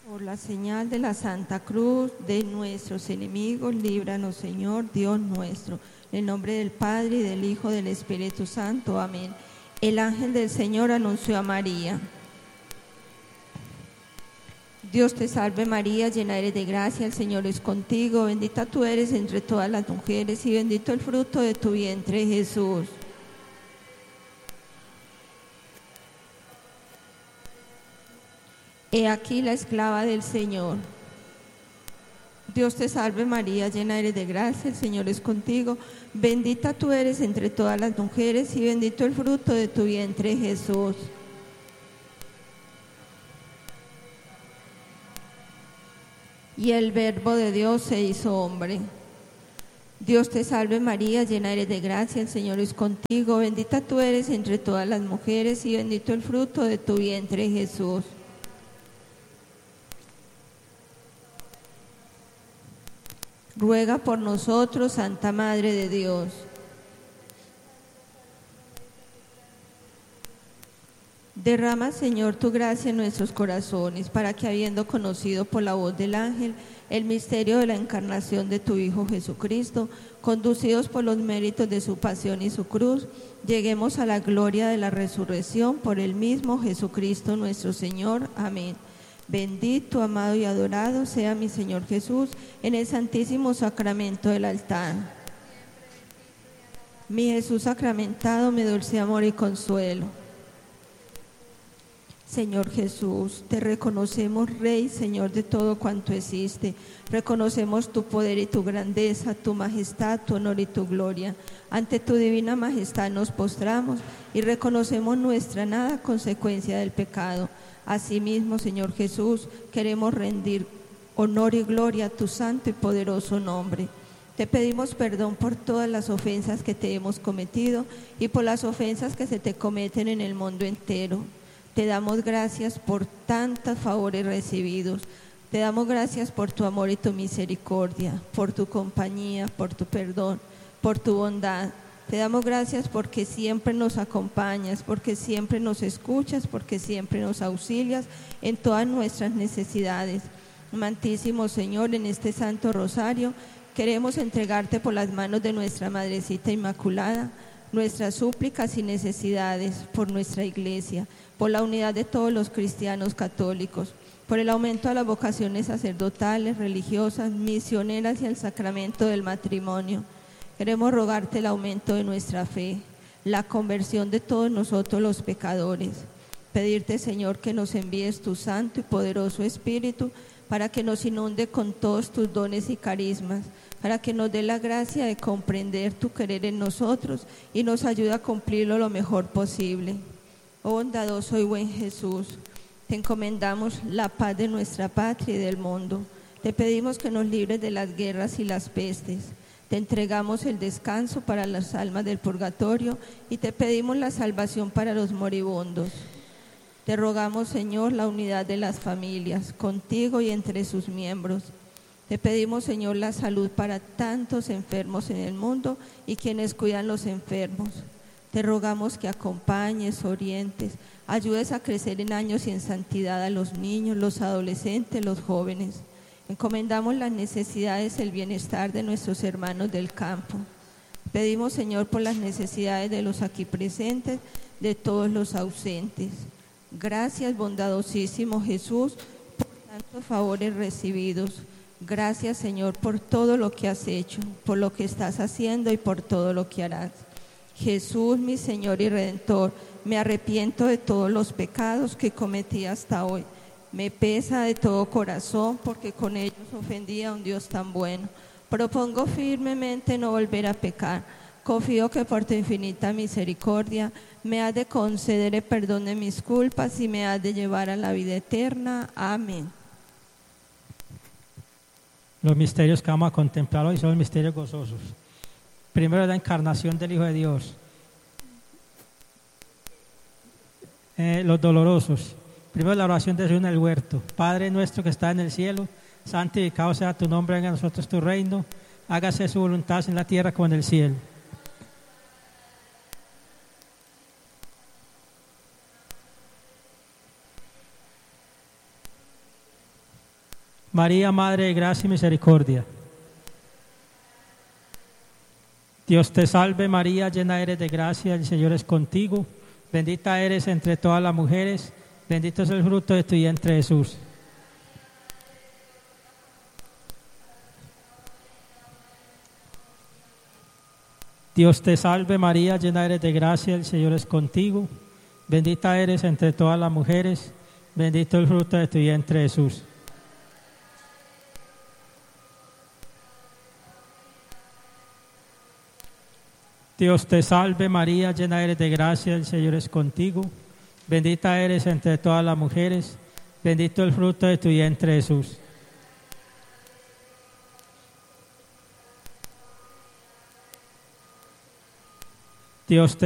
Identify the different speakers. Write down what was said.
Speaker 1: Por la señal de la Santa Cruz de nuestros enemigos, líbranos, Señor, Dios nuestro. En el nombre del Padre, y del Hijo, y del Espíritu Santo. Amén. El ángel del Señor anunció a María. Dios te salve María, llena eres de gracia, el Señor es contigo. Bendita tú eres entre todas las mujeres, y bendito el fruto de tu vientre, Jesús. He aquí la esclava del Señor. Dios te salve María, llena eres de gracia, el Señor es contigo. Bendita tú eres entre todas las mujeres, y bendito el fruto de tu vientre, Jesús. Y el Verbo de Dios se hizo hombre. Dios te salve María, llena eres de gracia, el Señor es contigo. Bendita tú eres entre todas las mujeres, y bendito el fruto de tu vientre, Jesús. Ruega por nosotros, Santa Madre de Dios. Derrama, Señor, tu gracia en nuestros corazones, para que, habiendo conocido por la voz del ángel el misterio de la encarnación de tu Hijo Jesucristo, conducidos por los méritos de su pasión y su cruz, lleguemos a la gloria de la resurrección por el mismo Jesucristo nuestro Señor. Amén. Bendito, amado y adorado sea mi Señor Jesús en el santísimo sacramento del altar. Mi Jesús sacramentado, mi dulce amor y consuelo. Señor Jesús, te reconocemos Rey, Señor de todo cuanto existe. Reconocemos tu poder y tu grandeza, tu majestad, tu honor y tu gloria. Ante tu divina majestad nos postramos y reconocemos nuestra nada consecuencia del pecado. Asimismo, Señor Jesús, queremos rendir honor y gloria a tu santo y poderoso nombre. Te pedimos perdón por todas las ofensas que te hemos cometido y por las ofensas que se te cometen en el mundo entero. Te damos gracias por tantos favores recibidos. Te damos gracias por tu amor y tu misericordia, por tu compañía, por tu perdón, por tu bondad. Te damos gracias porque siempre nos acompañas, porque siempre nos escuchas, porque siempre nos auxilias en todas nuestras necesidades. Amantísimo Señor, en este Santo Rosario queremos entregarte por las manos de nuestra Madrecita Inmaculada nuestras súplicas y necesidades por nuestra Iglesia, por la unidad de todos los cristianos católicos, por el aumento de las vocaciones sacerdotales, religiosas, misioneras y el sacramento del matrimonio. Queremos rogarte el aumento de nuestra fe, la conversión de todos nosotros los pecadores. Pedirte, Señor, que nos envíes tu santo y poderoso Espíritu para que nos inunde con todos tus dones y carismas, para que nos dé la gracia de comprender tu querer en nosotros y nos ayude a cumplirlo lo mejor posible. Oh bondadoso y buen Jesús, te encomendamos la paz de nuestra patria y del mundo. Te pedimos que nos libres de las guerras y las pestes. Te entregamos el descanso para las almas del purgatorio y te pedimos la salvación para los moribundos. Te rogamos, Señor, la unidad de las familias, contigo y entre sus miembros. Te pedimos, Señor, la salud para tantos enfermos en el mundo y quienes cuidan los enfermos. Te rogamos que acompañes, orientes, ayudes a crecer en años y en santidad a los niños, los adolescentes, los jóvenes. Encomendamos las necesidades, el bienestar de nuestros hermanos del campo. Pedimos, Señor, por las necesidades de los aquí presentes, de todos los ausentes. Gracias, bondadosísimo Jesús, por tantos favores recibidos. Gracias, Señor, por todo lo que has hecho, por lo que estás haciendo y por todo lo que harás. Jesús, mi Señor y Redentor, me arrepiento de todos los pecados que cometí hasta hoy. Me pesa de todo corazón porque con ellos ofendí a un Dios tan bueno. Propongo firmemente no volver a pecar. Confío que por tu infinita misericordia me has de conceder el perdón de mis culpas y me has de llevar a la vida eterna. Amén.
Speaker 2: Los misterios que vamos a contemplar hoy son misterios gozosos. Primero, la encarnación del Hijo de Dios. Los dolorosos. Primero, la oración de Jesús en el huerto. Padre nuestro que está en el cielo, santificado sea tu nombre, venga a nosotros tu reino, hágase su voluntad en la tierra como en el cielo. María, Madre de Gracia y Misericordia. Dios te salve María, llena eres de gracia, el Señor es contigo. Bendita eres entre todas las mujeres, bendito es el fruto de tu vientre Jesús. Dios te salve María, llena eres de gracia, el Señor es contigo. Bendita eres entre todas las mujeres, bendito el fruto de tu vientre Jesús. Dios te salve María, llena eres de gracia, el Señor es contigo. Bendita eres entre todas las mujeres, bendito el fruto de tu vientre Jesús. Dios te